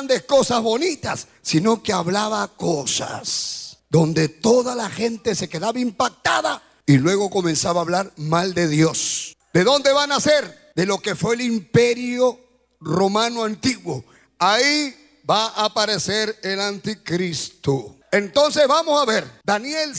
grandes cosas bonitas, sino que hablaba cosas donde toda la gente se quedaba impactada y luego comenzaba a hablar mal de Dios. ¿De dónde van a ser? De lo que fue el imperio romano antiguo. Ahí va a aparecer el anticristo. Entonces vamos a ver Daniel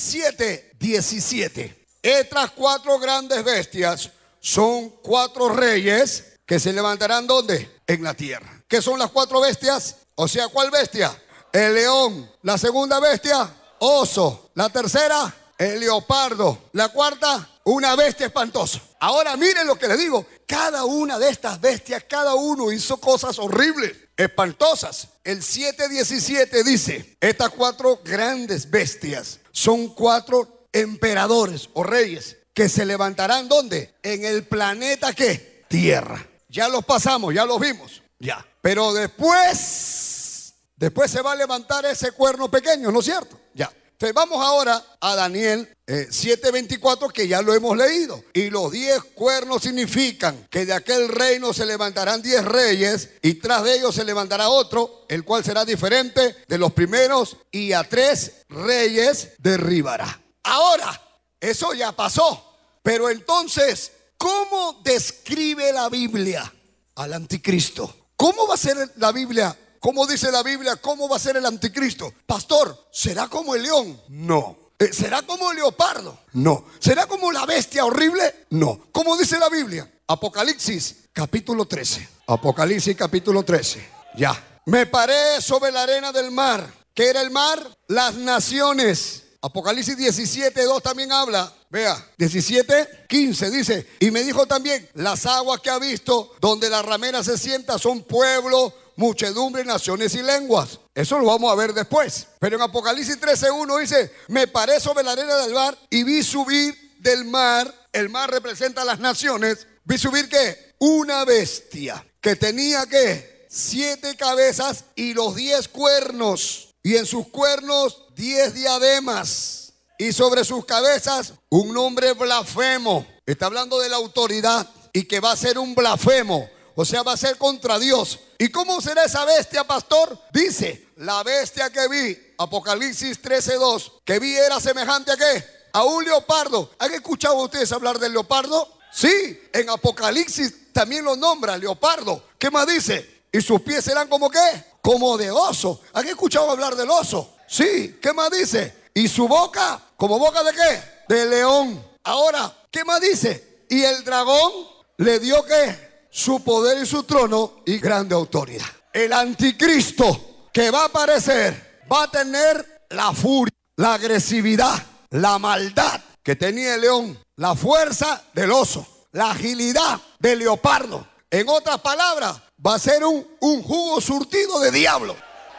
7:17. Estas 4 grandes bestias son 4 reyes que se levantarán ¿dónde? En la tierra. ¿Qué son las 4 bestias? O sea, ¿cuál bestia? El león. La segunda bestia, oso. La tercera, el leopardo. La cuarta, una bestia espantosa. Ahora miren lo que les digo. Cada una de estas bestias, cada uno hizo cosas horribles, espantosas. El 7:17 dice, estas 4 grandes bestias son 4 emperadores o reyes que se levantarán ¿dónde? En el planeta ¿qué? Tierra. Ya los pasamos, ya los vimos, ya. Pero después se va a levantar ese cuerno pequeño, ¿no es cierto? Ya. Entonces vamos ahora a Daniel 7:24, que ya lo hemos leído. Y los 10 cuernos significan que de aquel reino se levantarán 10 reyes, y tras de ellos se levantará otro, el cual será diferente de los primeros, y a 3 reyes derribará. Ahora, eso ya pasó. Pero entonces, ¿cómo describe la Biblia al anticristo? ¿Cómo va a ser la Biblia? ¿Cómo dice la Biblia? ¿Cómo va a ser el anticristo? Pastor, ¿será como el león? No. ¿Será como el leopardo? No. ¿Será como la bestia horrible? No. ¿Cómo dice la Biblia? Apocalipsis capítulo 13. Apocalipsis capítulo 13. Ya. Me paré sobre la arena del mar. ¿Qué era el mar? Las naciones. Apocalipsis 17:2 también habla. Vea, 17:15 dice, y me dijo también, las aguas que ha visto donde la ramera se sienta son pueblo, muchedumbre, naciones y lenguas. Eso lo vamos a ver después. Pero en Apocalipsis 13:1 dice, me paré sobre la arena del mar y vi subir del mar. El mar representa las naciones. Vi subir ¿qué? Una bestia que tenía ¿qué? 7 cabezas y los 10 cuernos. Y en sus cuernos 10 diademas. Y sobre sus cabezas un nombre blasfemo. Está hablando de la autoridad y que va a ser un blasfemo. O sea, va a ser contra Dios. ¿Y cómo será esa bestia, pastor? Dice, la bestia que vi, Apocalipsis 13:2, que vi era semejante ¿a qué? A un leopardo. ¿Han escuchado ustedes hablar del leopardo? Sí, en Apocalipsis también lo nombra leopardo. ¿Qué más dice? Y sus pies serán como ¿qué? Como de oso. ¿Han escuchado hablar del oso? Sí, ¿qué más dice? Y su boca, ¿como boca de qué? De león. Ahora, ¿qué más dice? Y el dragón le dio ¿qué? Su poder y su trono y grande autoridad. El anticristo que va a aparecer va a tener la furia, la agresividad, la maldad que tenía el león, la fuerza del oso, la agilidad del leopardo. En otras palabras, va a ser un jugo surtido de diablo.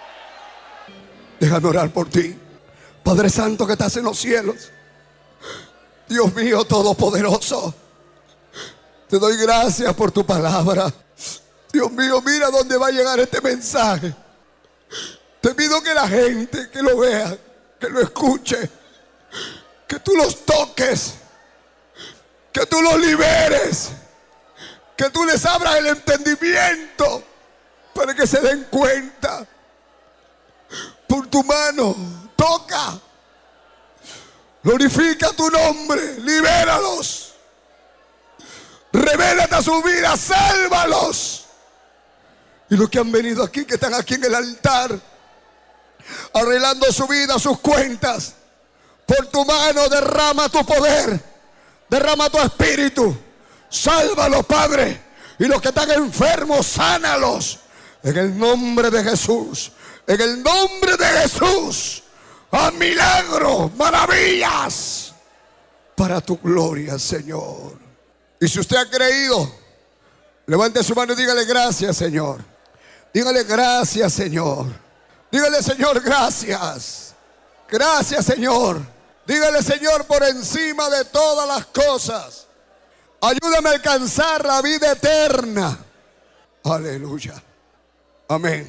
Déjame orar por ti. Padre Santo que estás en los cielos, Dios mío todopoderoso, te doy gracias por tu palabra. Dios mío, mira dónde va a llegar este mensaje. Te pido que la gente que lo vea, que lo escuche, que tú los toques, que tú los liberes, que tú les abras el entendimiento para que se den cuenta. Por tu mano, toca, glorifica tu nombre, libéralos, revélate a su vida, sálvalos. Y los que han venido aquí, que están aquí en el altar, arreglando su vida, sus cuentas, por tu mano derrama tu poder, derrama tu espíritu, sálvalos, Padre. Y los que están enfermos, sánalos, en el nombre de Jesús. En el nombre de Jesús, a milagros, maravillas, para tu gloria, Señor. Y si usted ha creído, levante su mano y dígale gracias, Señor. Dígale gracias, Señor. Dígale, Señor, gracias. Gracias, Señor. Dígale, Señor, por encima de todas las cosas, ayúdame a alcanzar la vida eterna. Aleluya. Amén.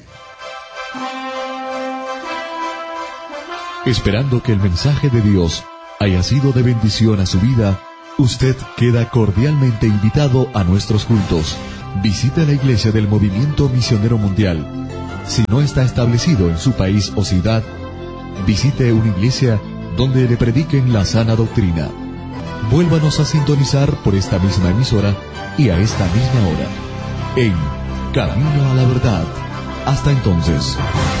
Esperando que el mensaje de Dios haya sido de bendición a su vida, usted queda cordialmente invitado a nuestros cultos. Visite la iglesia del Movimiento Misionero Mundial. Si no está establecido en su país o ciudad, visite una iglesia donde le prediquen la sana doctrina. Vuélvanos a sintonizar por esta misma emisora y a esta misma hora, en Camino a la Verdad. Hasta entonces.